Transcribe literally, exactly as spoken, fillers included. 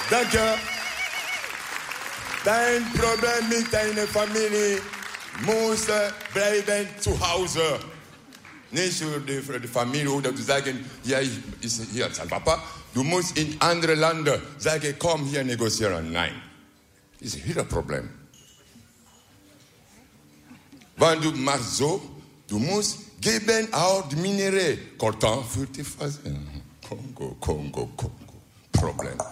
Danke. Dein Problem mit deiner Familie muss bleiben zu Hause. Nicht für die, für die Familie oder zu sagen, ja, ich, ist hier sein Papa. Du musst in andere Länder sagen, komm hier negozieren. Nein. Das ist ihr Problem. Wenn du machst so, du musst geben auch die Minerais. Coltan für die Phase. Kongo, Kongo, Kongo. Problem.